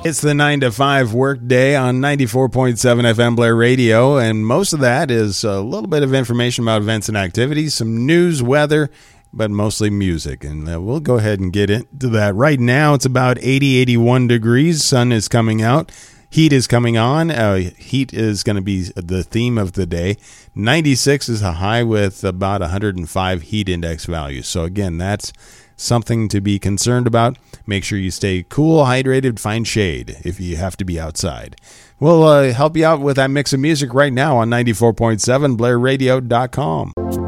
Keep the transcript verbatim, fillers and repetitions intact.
It's the nine to five work day on ninety-four point seven F M Blair Radio, and most of that is a little bit of information about events and activities, some news, weather, but mostly music. And uh, we'll go ahead and get into that. Right now, it's about eighty, eighty-one degrees. Sun is coming out. Heat is coming on. Uh, heat is going to be the theme of the day. ninety-six is a high with about one hundred five heat index values. So, again, that's something to be concerned about. Make sure you stay cool, hydrated, find shade if you have to be outside. We'll uh, help you out with that mix of music right now on ninety-four point seven blair radio dot com.